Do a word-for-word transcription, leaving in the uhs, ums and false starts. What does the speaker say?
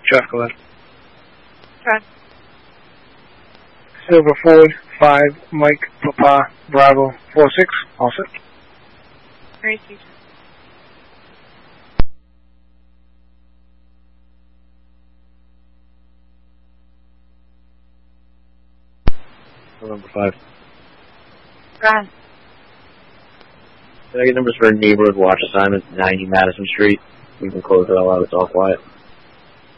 Traffic eleven. Okay. Silver Ford, five, Mike, Papa, Bravo, four six, all set. Great, teacher. Number five. Go ahead. Can I get numbers for a neighborhood watch assignment, ninety Madison Street? We can close it all out, it's all quiet.